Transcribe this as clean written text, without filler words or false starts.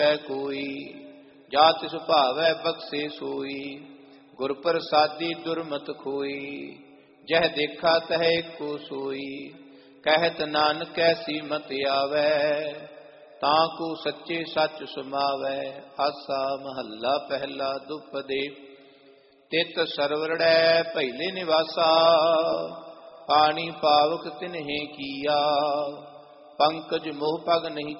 कोई, जाति सुभावै बख्शे सोई, गुर प्रसादी दुर्मत खोई, जह देखा तह एको सोई, कहत नानक ऐसी मत आवै, ताकू सच्चे सच सुमावै। आसा महला पहला दुपदे, तित सरवरड़ै पहले निवासा, पानी पावक तिन्हें किया, पंकज मोह पग नहीं